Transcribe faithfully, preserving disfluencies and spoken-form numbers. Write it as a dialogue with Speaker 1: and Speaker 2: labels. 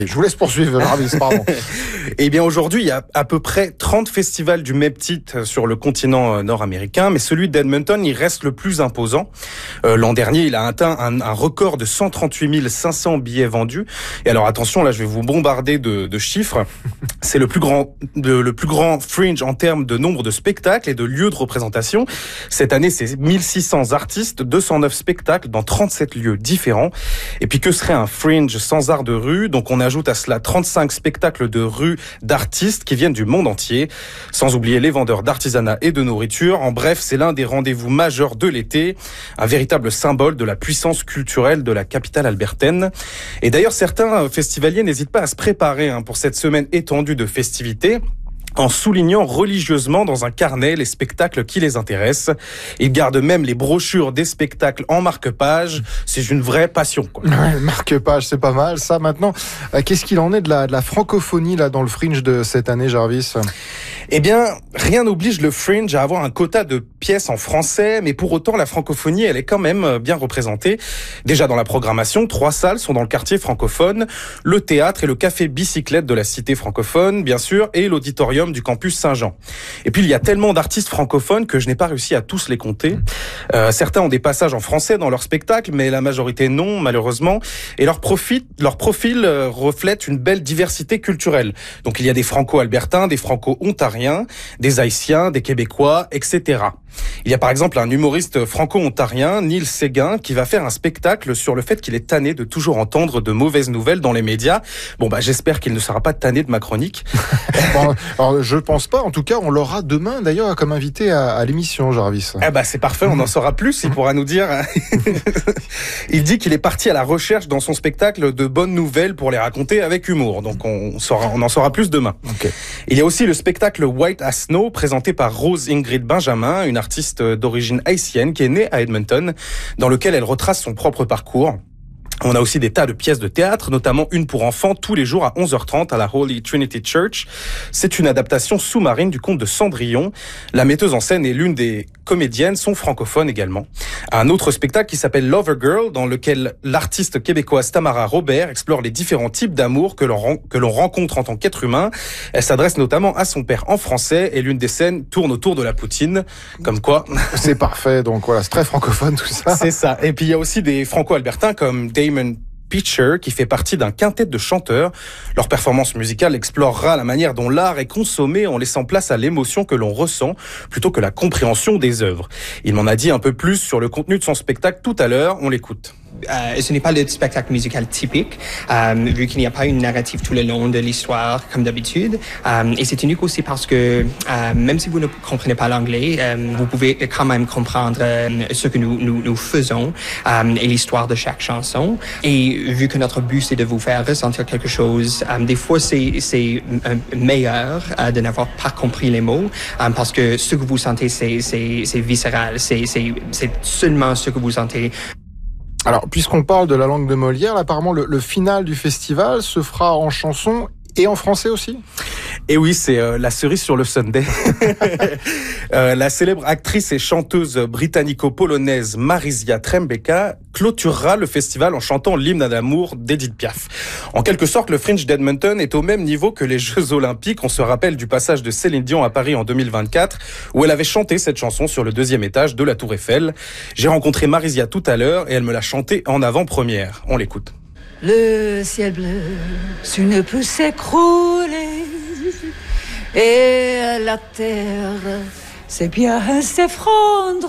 Speaker 1: Je vous laisse poursuivre, Jarvis, pardon.
Speaker 2: Eh bien, aujourd'hui, il y a à peu près trente festivals du même titre sur le continent nord-américain, mais celui d'Edmonton, il reste le plus imposant. Euh, l'an dernier, il a atteint un, un record de cent trente-huit mille cinq cents billets vendus. Et alors, attention, là, je vais vous bombarder de, de chiffres. C'est le plus grand, de, le plus grand Fringe en termes de nombre de spectacles et de lieux de représentation. Cette année, c'est mille six cents artistes, deux cent neuf spectacles dans trente-sept lieux différents. Et puis, que serait un Fringe sans art de rue? Donc, on a ajoute à cela trente-cinq spectacles de rue d'artistes qui viennent du monde entier, sans oublier les vendeurs d'artisanat et de nourriture. En bref, c'est l'un des rendez-vous majeurs de l'été, un véritable symbole de la puissance culturelle de la capitale albertaine. Et d'ailleurs, certains festivaliers n'hésitent pas à se préparer hein, pour cette semaine étendue de festivités, en soulignant religieusement dans un carnet les spectacles qui les intéressent. Ils gardent même les brochures des spectacles en marque-page. C'est une vraie passion, quoi.
Speaker 1: Ouais, marque-page, c'est pas mal. Ça, maintenant, euh, qu'est-ce qu'il en est de la, de la francophonie là dans le Fringe de cette année, Jarvis?
Speaker 2: Eh bien, rien n'oblige le Fringe à avoir un quota de pièces en français, mais pour autant, la francophonie, elle est quand même bien représentée. Déjà dans la programmation, trois salles sont dans le quartier francophone, le théâtre et le café bicyclette de la cité francophone, bien sûr, et l'auditorium du campus Saint-Jean. Et puis, il y a tellement d'artistes francophones que je n'ai pas réussi à tous les compter. Euh, certains ont des passages en français dans leur spectacle, mais la majorité non, malheureusement. Et leur profil, leur profil euh, reflète une belle diversité culturelle. Donc, il y a des franco-albertains, des franco-ontariens, des haïtiens, des québécois, et cetera. Il y a par exemple un humoriste franco-ontarien, Neil Séguin, qui va faire un spectacle sur le fait qu'il est tanné de toujours entendre de mauvaises nouvelles dans les médias. Bon, bah, j'espère qu'il ne sera pas tanné de ma chronique.
Speaker 1: Bon, alors, je pense pas. En tout cas, on l'aura demain, d'ailleurs, comme invité à, à l'émission, Jarvis.
Speaker 2: Eh bah, c'est parfait. On en saura plus. Il pourra nous dire. Il dit qu'il est parti à la recherche dans son spectacle de bonnes nouvelles pour les raconter avec humour. Donc, on saura, on en saura plus demain.
Speaker 1: Okay.
Speaker 2: Il y a aussi le spectacle White as Snow, présenté par Rose Ingrid Benjamin, une artiste d'origine haïtienne qui est née à Edmonton, dans lequel elle retrace son propre parcours. On a aussi des tas de pièces de théâtre, notamment une pour enfants tous les jours à onze heures trente à la Holy Trinity Church. C'est une adaptation sous-marine du conte de Cendrillon. La metteuse en scène et l'une des comédiennes sont francophones également. Un autre spectacle qui s'appelle Lover Girl, dans lequel l'artiste québécoise Tamara Robert explore les différents types d'amour que l'on, que l'on rencontre en tant qu'être humain. Elle s'adresse notamment à son père en français et l'une des scènes tourne autour de la poutine. Comme quoi.
Speaker 1: C'est parfait. Donc voilà, c'est très francophone tout ça.
Speaker 2: C'est ça. Et puis il y a aussi des franco-albertains comme Damon Pitcher, qui fait partie d'un quintet de chanteurs. Leur performance musicale explorera la manière dont l'art est consommé en laissant place à l'émotion que l'on ressent plutôt que la compréhension des œuvres. Il m'en a dit un peu plus sur le contenu de son spectacle tout à l'heure. On l'écoute.
Speaker 3: Euh, ce n'est pas le spectacle musical typique, euh, vu qu'il n'y a pas une narrative tout le long de l'histoire comme d'habitude. Euh, et c'est unique aussi parce que euh, même si vous ne comprenez pas l'anglais, euh, vous pouvez quand même comprendre euh, ce que nous, nous, nous faisons euh, et l'histoire de chaque chanson. Et vu que notre but c'est de vous faire ressentir quelque chose, euh, des fois c'est, c'est meilleur euh, de n'avoir pas compris les mots euh, parce que ce que vous sentez c'est, c'est, c'est viscéral, c'est, c'est, c'est seulement ce que vous sentez.
Speaker 1: Alors, puisqu'on parle de la langue de Molière, là, apparemment, le, le final du festival se fera en chanson et en français aussi?
Speaker 2: Et oui, c'est euh, la cerise sur le sundae. euh, la célèbre actrice et chanteuse britannico-polonaise Marysia Trembeka clôturera le festival en chantant l'hymne à l'amour d'Edith Piaf. En quelque sorte, le Fringe d'Edmonton est au même niveau que les Jeux Olympiques. On se rappelle du passage de Céline Dion à Paris en deux mille vingt-quatre, où elle avait chanté cette chanson sur le deuxième étage de la Tour Eiffel. J'ai rencontré Marysia tout à l'heure et elle me l'a chantée en avant-première. On l'écoute.
Speaker 4: Le ciel bleu, tu ne peux s'écrouler, et la terre, c'est bien s'effondrer.